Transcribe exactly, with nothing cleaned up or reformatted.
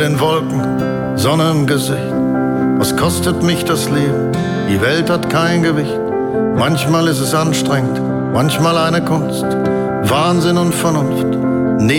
Den Wolken, Sonne im Gesicht. Was kostet mich das Leben? Die Welt hat kein Gewicht. Manchmal ist es anstrengend, manchmal eine Kunst. Wahnsinn und Vernunft